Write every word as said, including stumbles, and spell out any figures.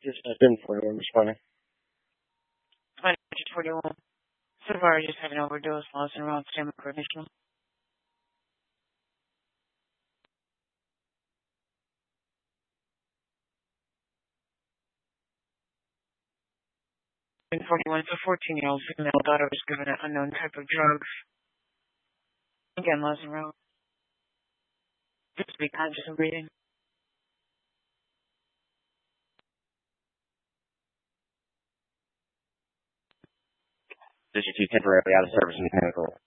Just uh, ten forty-one responding. twenty forty-one. So far, I just had an overdose, loss and around stomach coordination. forty-one, it's a fourteen-year-old female daughter was given an unknown type of drugs. Again, loss and around. Just to be conscious of breathing. District two temporarily out of service mechanical.